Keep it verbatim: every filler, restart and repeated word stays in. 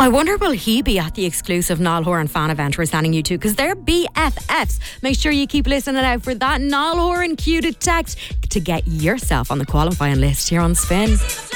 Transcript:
I wonder will he be at the exclusive Niall Horan fan event we're sending you to, because they're B F Fs. Make sure you keep listening out for that Niall Horan cue to text to get yourself on the qualifying list here on Spin.